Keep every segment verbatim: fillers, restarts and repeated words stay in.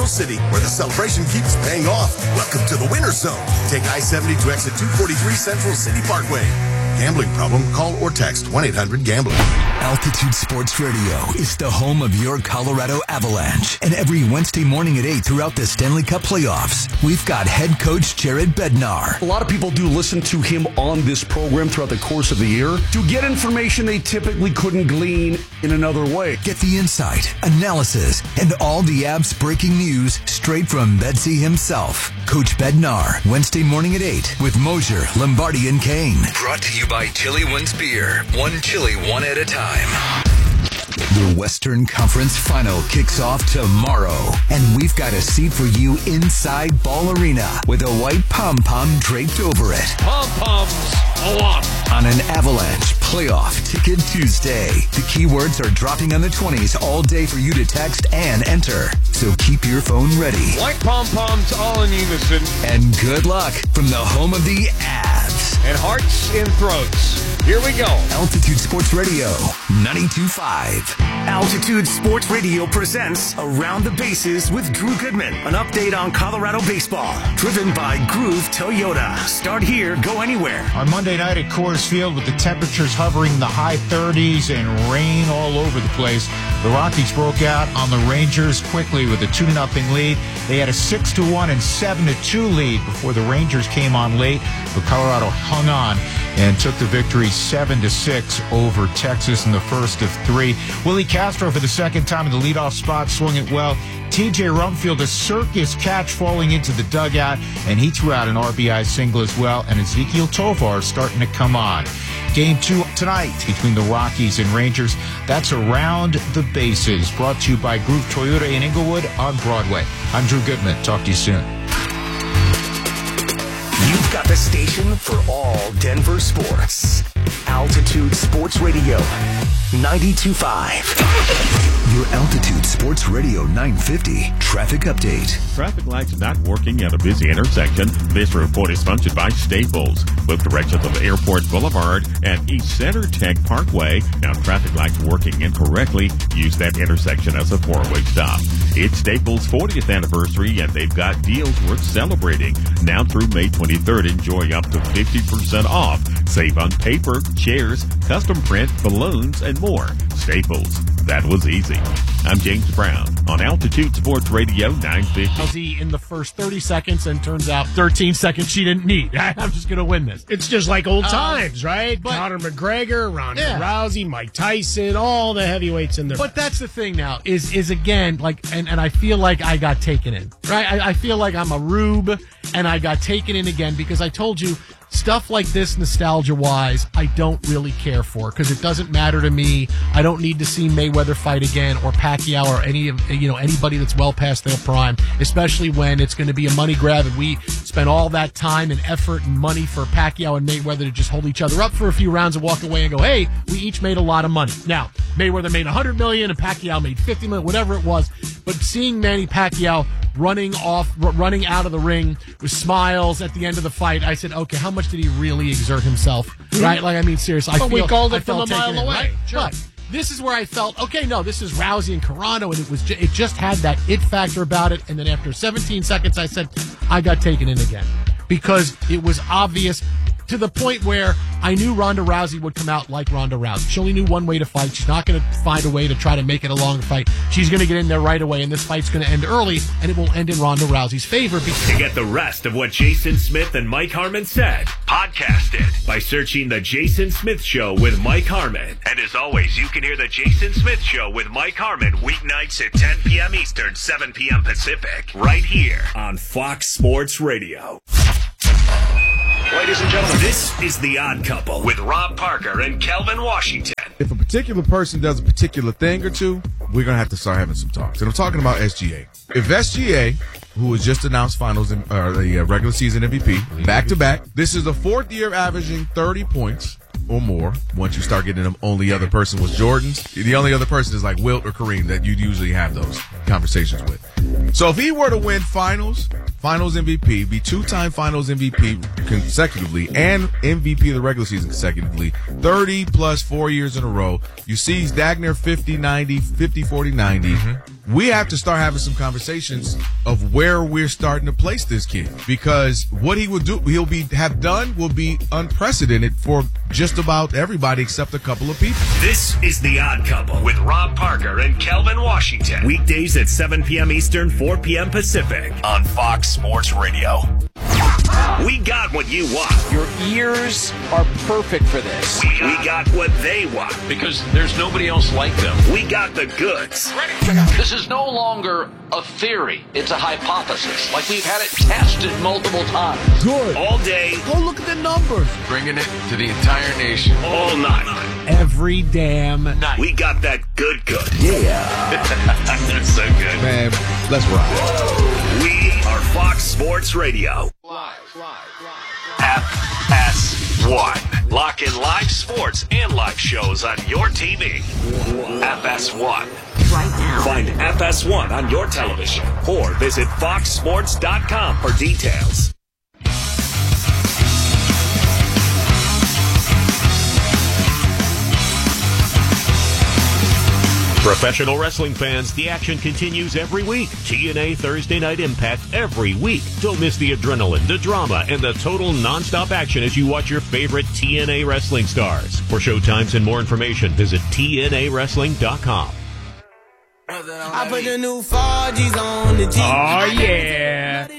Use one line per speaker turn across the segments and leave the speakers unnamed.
City, where the celebration keeps paying off. Welcome to the Winter Zone. Take I seventy to exit two forty-three Central City Parkway. Gambling problem? Call or text one eight hundred gambler.
Altitude Sports Radio is the home of your Colorado Avalanche. And every Wednesday morning at eight throughout the Stanley Cup playoffs, we've got head coach Jared Bednar.
A lot of people do listen to him on this program throughout the course of the year to get information they typically couldn't glean in another way.
Get the insight, analysis, and all the Avs breaking news straight from Bedsy himself. Coach Bednar, Wednesday morning at eight with Mosier, Lombardi, and Kane. Brought to you by Chili Wins Beer. One chili, one at a time. The Western Conference Final kicks off tomorrow, and we've got a seat for you inside Ball Arena with a white pom-pom draped over it.
Pom-poms along.
On an Avalanche Playoff Ticket Tuesday. The keywords are dropping on the twenties all day for you to text and enter. So keep your phone ready.
White pom-poms all in unison.
And good luck from the home of the Avs.
And hearts and throats. Here we go.
Altitude Sports Radio, ninety-two point five.
Altitude Sports Radio presents Around the Bases with Drew Goodman. An update on Colorado baseball. Driven by Groove Toyota. Start here, go anywhere.
On Monday night at Coors Field, with the temperatures hovering in the high thirties and rain all over the place, the Rockies broke out on the Rangers quickly with a two to nothing lead. They had a six to one and seven to two lead before the Rangers came on late, but Colorado hung on and took the victory seven to six over Texas in the first of three. Willie Castro for the second time in the leadoff spot, swung it well. T J Rumfield, a circus catch falling into the dugout, and he threw out an R B I single as well, and Ezekiel Tovar starting to come on. Game two tonight between the Rockies and Rangers. That's Around the Bases, brought to you by Groove Toyota in Inglewood on Broadway. I'm Drew Goodman. Talk to you soon.
You've got the station for all Denver sports. Altitude Sports Radio, ninety-two point five.
Your Altitude Sports Radio nine fifty traffic update.
Traffic lights not working at a busy intersection. This report is sponsored by Staples. Both directions of Airport Boulevard and East Center Tech Parkway. Now traffic lights working incorrectly. Use that intersection as a four-way stop. It's Staples' fortieth anniversary, and they've got deals worth celebrating. Now through May twenty-third, enjoy up to fifty percent off. Save on paper, chairs, custom print, balloons, and more. Staples. That was easy. I'm James Brown on Altitude Sports Radio nine fifty.
In the first thirty seconds, and turns out thirteen seconds she didn't need. I'm just going to win this.
It's just like old
Um,
times, right?
but-
Conor McGregor, Ronda
Yeah.
Rousey, Mike Tyson, all the heavyweights in there.
But that's the thing now, is is again, like, and, and I feel like I got taken in, right? I, I feel like I'm a rube, and I got taken in again because I told you, stuff like this, nostalgia-wise, I don't really care for because it doesn't matter to me. I don't need to see Mayweather fight again, or Pacquiao, or any of you know anybody that's well past their prime, especially when it's going to be a money grab and we spent all that time and effort and money for Pacquiao and Mayweather to just hold each other up for a few rounds and walk away and go, hey, we each made a lot of money. Now, Mayweather made one hundred million dollars and Pacquiao made fifty million dollars, whatever it was, but seeing Manny Pacquiao running off, r- running out of the ring with smiles at the end of the fight, I said, okay, how much did he really exert himself? Right? Like, I mean, seriously. I
But
feel,
we called it
I
from
felt
a mile
taken in,
away.
right?
Sure.
But this is where I felt, okay, no, this is Rousey and Carano, and it was ju- it just had that it factor about it. And then after seventeen seconds, I said, I got taken in again because it was obvious. To the point where I knew Ronda Rousey would come out like Ronda Rousey. She only knew one way to fight. She's not going to find a way to try to make it a long fight. She's going to get in there right away, and this fight's going to end early, and it will end in Ronda Rousey's favor. Because
to get the rest of what Jason Smith and Mike Harmon said, podcast it by searching The Jason Smith Show with Mike Harmon. And as always, you can hear The Jason Smith Show with Mike Harmon weeknights at ten p.m. Eastern, seven p.m. Pacific, right here on Fox Sports Radio. Ladies and gentlemen, this is The Odd Couple with Rob Parker and Kelvin Washington.
If a particular person does a particular thing or two, we're going to have to start having some talks. And I'm talking about S G A. If S G A, who has just announced finals in, uh, the uh, regular season M V P, back-to-back, this is the fourth year averaging thirty points or more. Once you start getting them, only other person was Jordan's. The only other person is like Wilt or Kareem that you'd usually have those conversations with. So if he were to win finals, finals M V P, be two-time finals M V P consecutively, and M V P of the regular season consecutively, thirty plus four years in a row, you see Dagner fifty ninety, fifty forty ninety. Mm-hmm. we have to start having some conversations of where we're starting to place this kid, because what he will do, he'll be have done will be unprecedented for just about everybody except a couple of people.
This is The Odd Couple with Rob Parker and Kelvin Washington. Weekdays at seven p.m. Eastern, four p.m. Pacific on Fox Sports Radio. We got what you want.
Your ears are perfect for this.
We, we got what they want.
Because there's nobody else like them.
We got the goods.
This is no longer a theory. It's a hypothesis. Like we've had it tested multiple times.
Good. All day.
Go look at the numbers.
Bringing it to the entire nation.
All night.
Every damn night.
We got that good good.
Yeah.
That's so good.
Man, let's rock.
We are Fox Sports Radio.
Live, live, live.
F S one. Lock in live sports and live shows on your T V. F S one.
Right now.
Find F S one on your television or visit fox sports dot com for details. Professional wrestling fans, the action continues every week. T N A Thursday Night Impact every week. Don't miss the adrenaline, the drama, and the total nonstop action as you watch your favorite T N A wrestling stars. For showtimes and more information, visit T N A wrestling dot com.
I put the new four G's on the G.
Oh, yeah.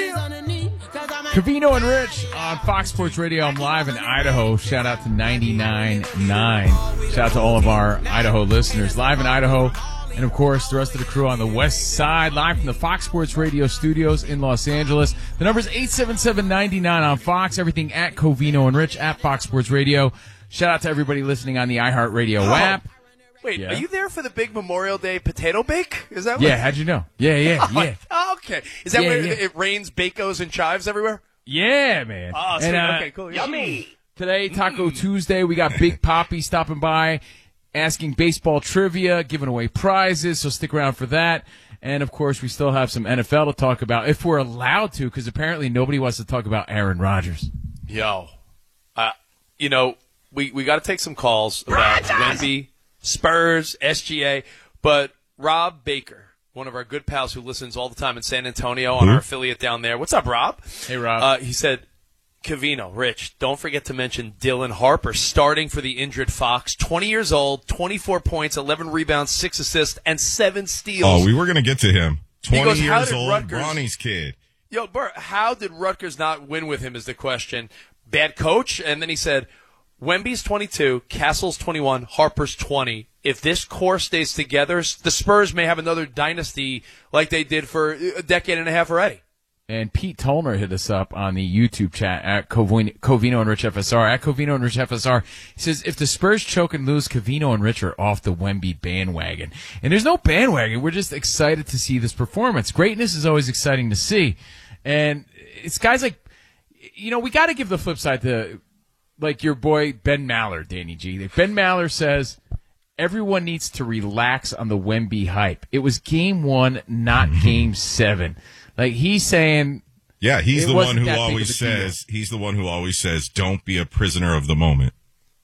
Covino and Rich on Fox Sports Radio. I'm live in Idaho. Shout out to ninety-nine point nine. Shout out to all of our Idaho listeners. Live in Idaho. And, of course, the rest of the crew on the west side. Live from the Fox Sports Radio studios in Los Angeles. The number is eight seven seven, nine nine on Fox. Everything at Covino and Rich at Fox Sports Radio. Shout out to everybody listening on the iHeartRadio
Oh.
app.
Wait,
Yeah.
are you there for the big Memorial Day potato bake? Is that what?
Yeah, how'd you know? Yeah, yeah, yeah.
Oh, okay. Is that
Yeah,
where
yeah.
it rains bacos and chives everywhere?
Yeah, man.
Oh, sweet.
And, uh,
Okay, cool. Yummy.
Today, Taco Tuesday, we got Big Poppy stopping by, asking baseball trivia, giving away prizes, so stick around for that. And, of course, we still have some N F L to talk about, if we're allowed to, because apparently nobody wants to talk about Aaron Rodgers.
Yo, uh, you know, we, we got to take some calls about Wemby, Spurs, S G A, but Rob Baker, one of our good pals who listens all the time in San Antonio on our affiliate down there. What's up, Rob?
Hey, Rob.
Uh, he said, Covino, Rich, don't forget to mention Dylan Harper starting for the injured Fox. twenty years old, twenty-four points, eleven rebounds, six assists, and seven steals.
Oh, we were going to get to him.
He
twenty
goes, how
years
did
old,
Rutgers-
Bronny's kid.
Yo, Bert, how did Rutgers not win with him is the question. Bad coach? And then he said, Wemby's twenty-two, Castle's twenty-one, Harper's twenty. If this core stays together, the Spurs may have another dynasty like they did for a decade and a half already.
And Pete Tolmer hit us up on the YouTube chat at Covino, Covino and Rich F S R. At Covino and Rich F S R, he says, if the Spurs choke and lose, Covino and Rich are off the Wemby bandwagon. And there's no bandwagon. We're just excited to see this performance. Greatness is always exciting to see. And it's guys like, you know, we got to give the flip side to, like, your boy Ben Maller, Danny G. Ben Maller says, everyone needs to relax on the Wemby hype. It was game one, not game seven. Like, he's saying,
Yeah, he's
it
the
wasn't
one who
that big
always
of a deal.
says, he's the one who always says, don't be a prisoner of the moment.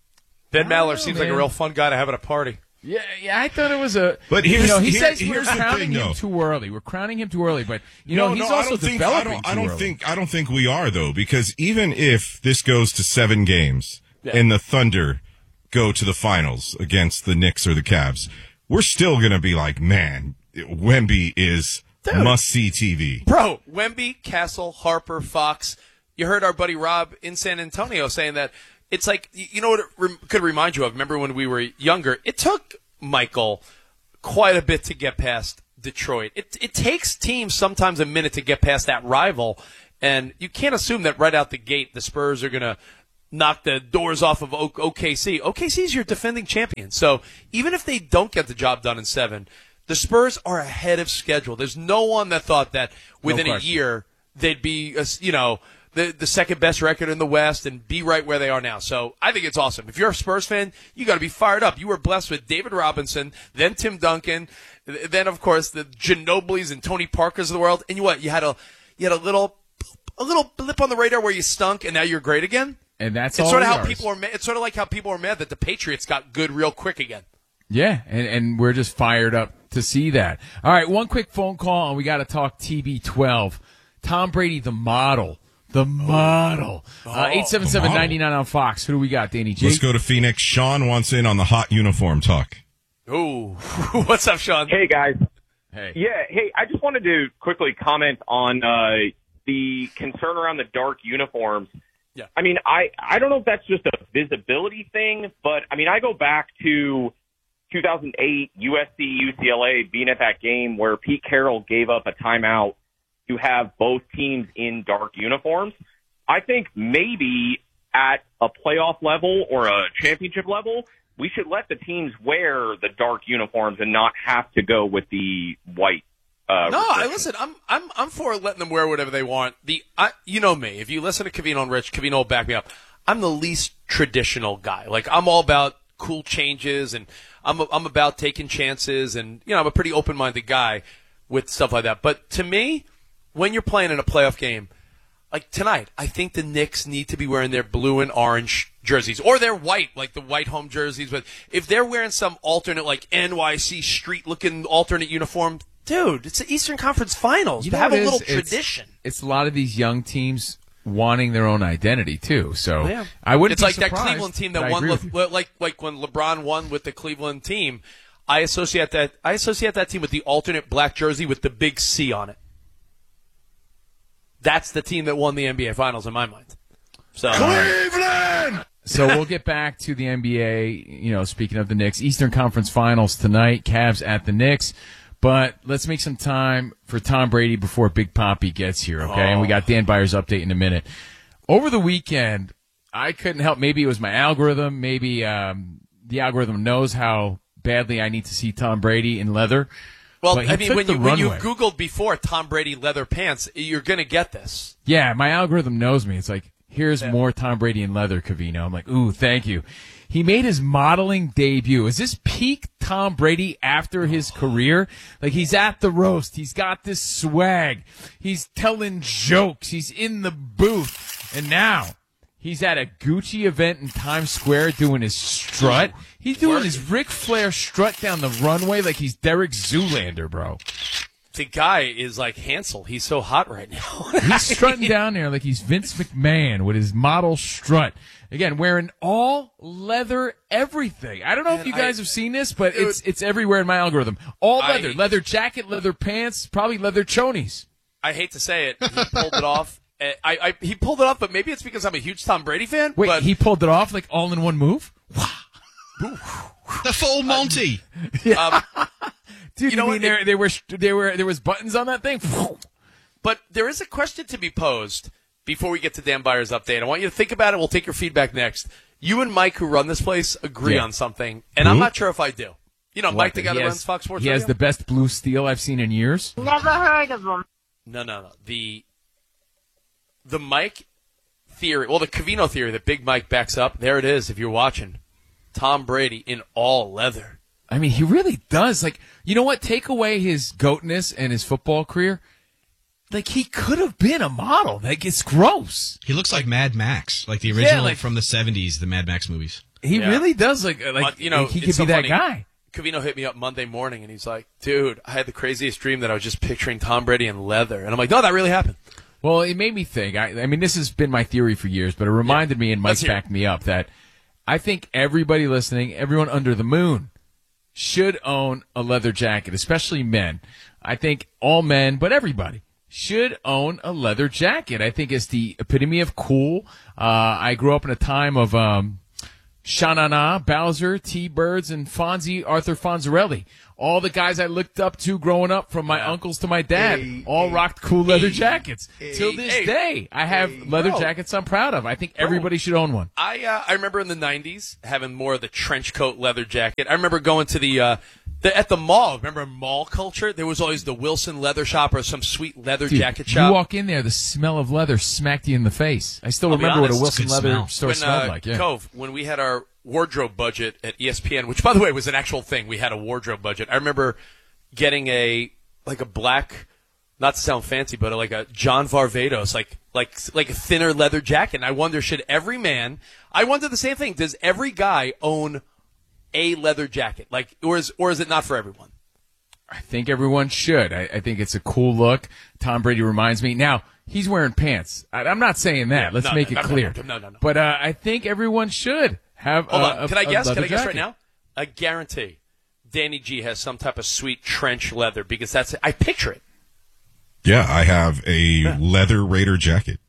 Ben Maller
know,
seems like a
man.
real fun guy to have at a party.
Yeah, yeah, I thought it was a.
But
you
here's-
know, he
here-
says we're
here's the
crowning
thing,
him
though.
too early. We're crowning him too early, but you
no,
know, he's
no,
also
I don't think, I
developing
don't, I
too
don't
early.
think I don't think we are though, because even if this goes to seven games
Yeah.
and the Thunder go to the finals against the Knicks or the Cavs, we're still gonna be like, man, Wemby is must see T V.
Bro, Wemby, Castle, Harper, Fox. You heard our buddy Rob in San Antonio saying that it's like, you know what it rem- could remind you of? Remember when we were younger? It took Michael quite a bit to get past Detroit. It, it takes teams sometimes a minute to get past that rival, and you can't assume that right out the gate the Spurs are going to knock the doors off of o- OKC. O K C is your defending champion. So even if they don't get the job done in seven, the Spurs are ahead of schedule. There's no one that thought that within a
question.
year they'd be, uh, you know, the the second best record in the West and be right where they are now. So I think it's awesome. If you're a Spurs fan, you got to be fired up. You were blessed with David Robinson, then Tim Duncan, then of course the Ginobili's and Tony Parkers of the world. And you what? You had a you had a little a little blip on the radar where you stunk, and now you're great again.
And that's
it's
all
sort of
we
how
are.
people are. Ma- it's sort of like how people are mad that the Patriots got good real quick again.
Yeah, and, and we're just fired up to see that. All right, one quick phone call, and we got to talk T B twelve. Tom Brady, the model. The model. Uh, eight seven seven, nine nine on Fox. Who do we got, Danny G?
Let's go to Phoenix. Sean wants in on the hot uniform talk.
Ooh. What's up, Sean?
Hey, guys.
Hey.
Yeah, hey, I just wanted to quickly comment on uh, the concern around the dark uniforms.
Yeah.
I mean, I, I don't know if that's just a visibility thing, but, I mean, I go back to two thousand eight U S C U C L A being at that game where Pete Carroll gave up a timeout to have both teams in dark uniforms. I think maybe at a playoff level or a championship level, we should let the teams wear the dark uniforms and not have to go with the white. Uh,
no, I listen. I'm I'm I'm for letting them wear whatever they want. The I, you know me. If you listen to Covino and Rich, Covino will back me up. I'm the least traditional guy. Like I'm all about cool changes, and I'm I'm about taking chances, and you know I'm a pretty open-minded guy with stuff like that. But to me, when you're playing in a playoff game, like tonight, I think the Knicks need to be wearing their blue and orange jerseys, or their white, like the white home jerseys. But if they're wearing some alternate, like N Y C street-looking alternate uniform, dude, it's the Eastern Conference Finals.
You know
Have
what
a
it
little
is? It's-
tradition.
It's a lot of these young teams wanting their own identity too. So
Yeah.
I wouldn't.
It's
be
like that
surprised,
Cleveland team
but
that
I
won,
agree with you.
Le- like like when LeBron won with the Cleveland team. I associate that I associate that team with the alternate black jersey with the big C on it. That's the team that won the N B A Finals in my mind. So
Cleveland. So we'll get back to the N B A. You know, speaking of the Knicks, Eastern Conference Finals tonight. Cavs at the Knicks. But let's make some time for Tom Brady before Big Poppy gets here, okay?
Oh.
And we got Dan Byers' update in a minute. Over the weekend, I couldn't help. Maybe it was my algorithm. Maybe um, the algorithm knows how badly I need to see Tom Brady in leather.
Well,
But he
I mean,
took
when
the
you when you
runway.
Googled before Tom Brady leather pants, you're gonna get this.
Yeah, my algorithm knows me. It's like, here's more Tom Brady in leather, Covino. I'm like, ooh, thank you. He made his modeling debut. Is this peak Tom Brady after his career? Like, he's at the roast. He's got this swag. He's telling jokes. He's in the booth. And now he's at a Gucci event in Times Square doing his strut. He's doing his Ric Flair strut down the runway like he's Derek Zoolander, bro.
The guy is like Hansel. He's so hot right now.
He's strutting down there like he's Vince McMahon with his model strut. Again, wearing all leather everything. I don't know if you guys
I-
have seen this, but
Dude.
it's it's everywhere in my algorithm. All
I-
leather. Leather jacket, leather pants, probably leather chonies.
I hate to say it, he pulled it off. Uh, I, I he pulled it off, but maybe it's because I'm a huge Tom Brady fan.
Wait,
but
he pulled it off like all in one move?
The full Monty.
Um,
Dude, you,
know
mean
what?
there, there were there were there was buttons on that thing?
But there is a question to be posed before we get to Dan Byers' update. I want you to think about it. We'll take your feedback next. You and Mike, who run this place, agree
Yeah.
on something, and I'm
Who?
not sure if I do. You know,
What,
Mike, the
that
guy
he
that
has-
runs Fox Sports
He
Radio?
has the best blue steel I've seen in years.
Never heard of them.
No, no, no. The the Mike theory, well, the Covino theory that Big Mike backs up. There it is. If you're watching, Tom Brady in all leather.
I mean, he really does. Like, you know what? Take away his goatness and his football career. Like, he could have been a model. Like, it's gross.
He looks like Mad Max, like the original
like-
from the seventies, the Mad Max movies.
He
Yeah.
really does. Like, like
But, you know,
he
it's
could
so
be that
funny.
guy.
Covino hit me up Monday morning, and he's like, "Dude, I had the craziest dream that I was just picturing Tom Brady in leather," and I'm like, "No, that really happened."
Well, it made me think. I, I mean, this has been my theory for years, but it reminded me, and Mike
Let's hear it.
backed me up, that I think everybody listening, everyone under the moon, should own a leather jacket, especially men. I think all men, but everybody, should own a leather jacket. I think it's the epitome of cool. Uh, I grew up in a time of um, Sha-Na-Na, Bowser, T-Birds, and Fonzie, Arthur Fonzarelli. All the guys I looked up to growing up, from my uncles to my dad,
Hey,
all
hey,
rocked cool leather
hey,
jackets.
hey,
Till this
hey,
day, I have
hey,
leather
bro.
jackets I'm proud of. I think everybody should own one.
I uh, I remember in the nineties having more of the trench coat leather jacket. I remember going to the uh, the at the mall. Remember mall culture? There was always the Wilson leather shop or some sweet leather
Dude,
jacket
you
shop.
walk in there, the smell of leather smacked you in the face. I still
I'll be
remember what a
honest,
Wilson
good
leather
smell.
store
when,
smelled
uh,
like. Yeah.
Cove, when we had our wardrobe budget at E S P N, which by the way was an actual thing, we had a wardrobe budget. I remember getting a like a black, not to sound fancy, but like a John Varvatos, like like like a thinner leather jacket. And I wonder, should every man? I wonder the same thing. Does every guy own a leather jacket? Like, or is or is it not for everyone?
I think everyone should. I, I think it's a cool look. Tom Brady reminds me. Now, he's wearing pants. I, I'm not saying that. Let's
no,
make
no,
it
no,
clear.
No, no, no, no.
But uh, I think everyone should have
Hold
a,
on.
a,
Can I guess?
a
Can I guess
jacket.
right now? I guarantee Danny G has some type of sweet trench leather because that's it. I picture it.
Yeah, I have a leather Raider jacket.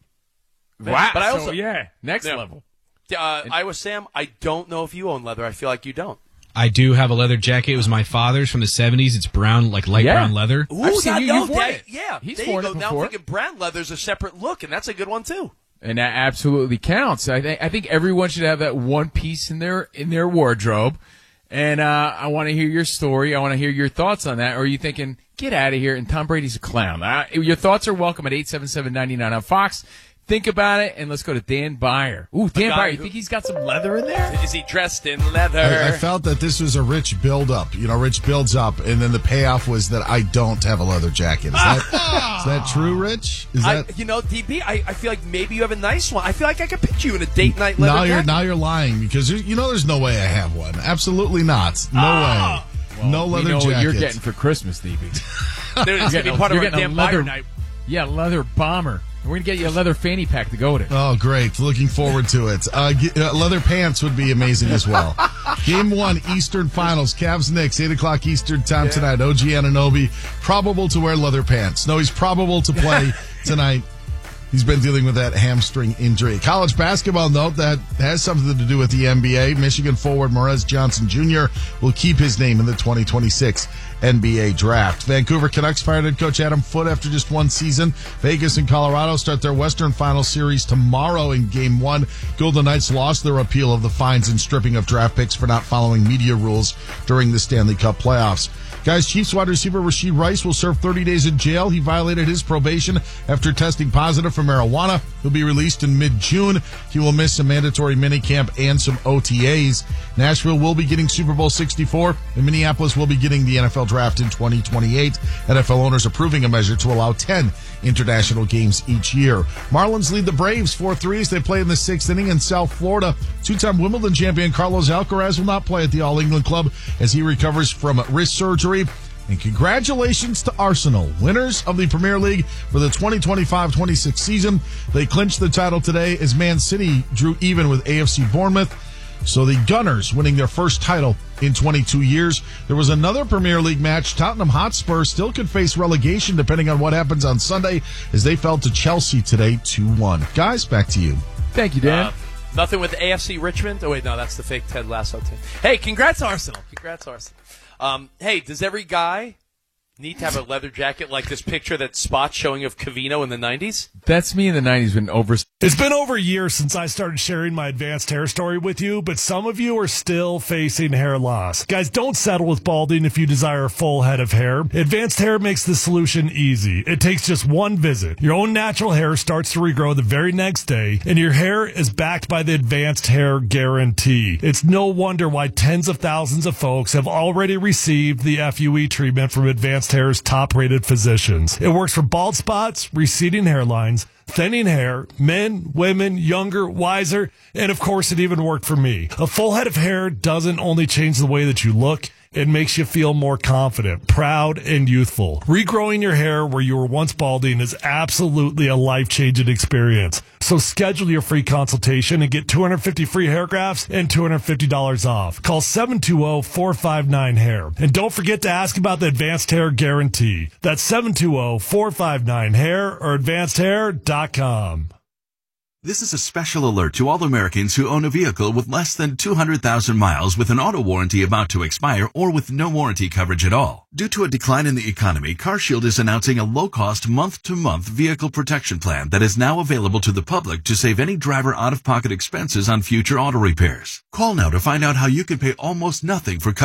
Wow.
But I
So,
also,
yeah, next
Yeah.
level.
Uh, Iowa Sam, I don't know if you own leather. I feel like you don't.
I do have a leather jacket. It was my father's from the seventies. It's brown, like light
Yeah.
brown leather.
Ooh,
I've seen
that-
you.
no,
You've worn
that-
it.
Yeah,
He's
there you
worn
go.
it
Now I'm
before.
thinking brown leather's a separate look, and that's a good one too.
And that absolutely counts. I think I think everyone should have that one piece in their in their wardrobe. And uh, I want to hear your story. I want to hear your thoughts on that. Or are you thinking, get out of here, and Tom Brady's a clown? Uh, your thoughts are welcome at eight seven seven, nine nine on Fox. Think about it, and let's go to Dan Byer. Ooh, Dan
guy
Byer, you
who-
think he's got some leather in there?
Is he dressed in leather?
I, I felt that this was a Rich build-up. You know, Rich builds up, and then the payoff was that I don't have a leather jacket. Is that, is that true, Rich? Is
I,
that
you know, D B, I, I feel like maybe you have a nice one. I feel like I could picture you in a date night leather
now you're
jacket.
now you're lying because you, you know there's no way I have one. Absolutely not. No
Ah!
way. no
we
leather
know
jacket.
what you're getting for Christmas, D B.
Dude, it's
You're
going to
getting
be
a-
part of
you're
our
getting a
damn
leather-
Byer night.
Yeah, leather bomber. We're going to get you a leather fanny pack to go with it.
Oh, great. Looking forward to it. Uh, ge- uh, leather pants would be amazing as well. Game one, Eastern Finals. Cavs Knicks, eight o'clock Eastern time
Yeah.
tonight. O G Anunoby, probable to wear leather pants. No, he's probable to play tonight. He's been dealing with that hamstring injury. College basketball note that has something to do with the N B A. Michigan forward Morez Johnson Junior will keep his name in the twenty twenty-six N B A draft. Vancouver Canucks fired head coach Adam Foote after just one season. Vegas and Colorado start their Western Final Series tomorrow in Game one. Golden Knights lost their appeal of the fines and stripping of draft picks for not following media rules during the Stanley Cup playoffs. Guys, Chiefs wide receiver Rashid Rice will serve thirty days in jail. He violated his probation after testing positive for marijuana. He'll be released in mid-June. He will miss a mandatory minicamp and some O T As. Nashville will be getting Super Bowl sixty-four, and Minneapolis will be getting the N F L draft in twenty twenty-eight. N F L owners approving a measure to allow ten international games each year. Marlins lead the Braves four three as they play in the sixth inning in South Florida. Two-time Wimbledon champion Carlos Alcaraz will not play at the All England Club as he recovers from wrist surgery. And congratulations to Arsenal, winners of the Premier League for the twenty twenty-five twenty-six season. They clinched the title today as Man City drew even with A F C Bournemouth. So the Gunners winning their first title in twenty-two years. There was another Premier League match. Tottenham Hotspur still could face relegation depending on what happens on Sunday as they fell to Chelsea today two one. Guys, back to you.
Thank you, Dan.
Uh, nothing with A F C Richmond. Oh, wait, no, that's the fake Ted Lasso team. Hey, congrats, Arsenal. Congrats, Arsenal. Um, hey, does every guy need to have a leather jacket like this picture that Spot's showing of Covino in the nineties?
That's me in the nineties when over.
It's been over a year since I started sharing my advanced hair story with you, but some of you are still facing hair loss. Guys, don't settle with balding if you desire a full head of hair. Advanced Hair makes the solution easy. It takes just one visit. Your own natural hair starts to regrow the very next day, and your hair is backed by the Advanced Hair Guarantee. It's no wonder why tens of thousands of folks have already received the F U E treatment from Advanced Hair's top-rated physicians. It works for bald spots, receding hairlines, thinning hair, men, women, younger, wiser, and of course it even worked for me. A full head of hair doesn't only change the way that you look, it makes you feel more confident, proud, and youthful. Regrowing your hair where you were once balding is absolutely a life-changing experience. So schedule your free consultation and get two hundred fifty free hair grafts and two hundred fifty dollars off. Call seven two zero, four five nine, hair. And don't forget to ask about the Advanced Hair Guarantee. That's seven two zero, four five nine, hair or advanced hair dot com.
This is a special alert to all Americans who own a vehicle with less than two hundred thousand miles with an auto warranty about to expire or with no warranty coverage at all. Due to a decline in the economy, CarShield is announcing a low-cost month-to-month vehicle protection plan that is now available to the public to save any driver out-of-pocket expenses on future auto repairs. Call now to find out how you can pay almost nothing for coverage